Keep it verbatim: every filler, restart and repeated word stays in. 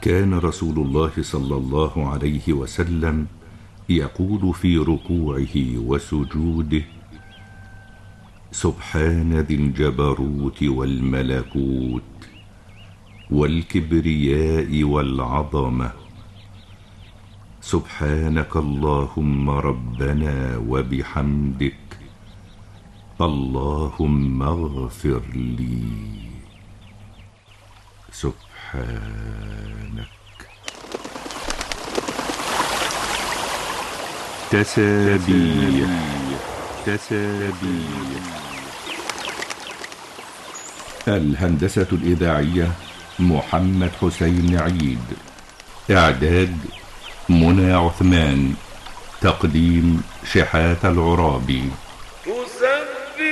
كان رسول الله صلى الله عليه وسلم يقول في ركوعه وسجوده: سبحان ذي الجبروت والملكوت والكبرياء والعظمة، سبحانك اللهم ربنا وبحمدك، اللهم اغفر لي. سبحانك. تسابيح تسابيح. الهندسة الإذاعية محمد حسين عيد، إعداد منى عثمان، تقديم شحات العرابي.